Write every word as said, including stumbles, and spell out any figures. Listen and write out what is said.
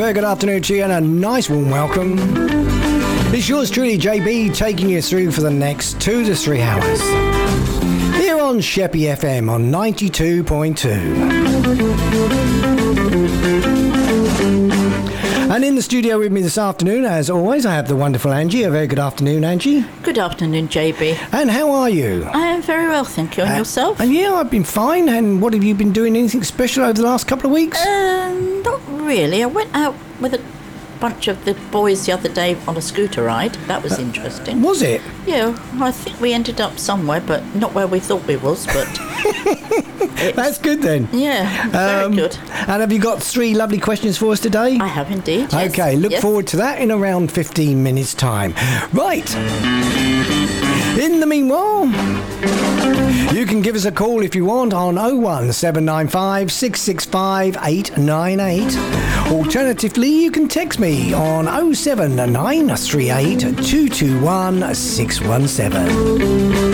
very good afternoon to you and a nice warm welcome. It's yours truly, J B, taking you through for the next two to three hours. Here on Sheppey F M on ninety-two point two. And in the studio with me this afternoon, as always, I have the wonderful Angie. A very good afternoon, Angie. Good afternoon, J B. And how are you? I am very well, thank you. And uh, yourself? And yeah, I've been fine. And what have you been doing? Anything special over the last couple of weeks? Um, not really. I went out with a bunch of the boys the other day on a scooter ride. That was uh, interesting. Was it? Yeah, I think we ended up somewhere, but not where we thought we was, but... That's good then. Yeah, very um, good. And have you got three lovely questions for us today? I have indeed, yes. Okay, look yes. forward to that in around fifteen minutes' time. Right. In the meanwhile, you can give us a call if you want on oh one seven nine five, six six five, eight nine eight. Alternatively, you can text me on oh seven nine three eight, two two one, six one seven.